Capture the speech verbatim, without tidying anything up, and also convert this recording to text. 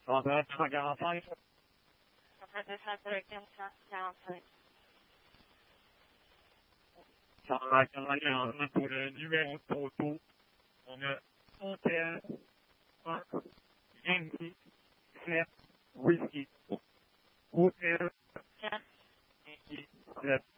cent quarante-cinq. quarante-cinq. cent quarante-cinq pour le numéro de Toto. On a Hôtel un Yankee sept Whisky. Hôtel quatre. Yankee sept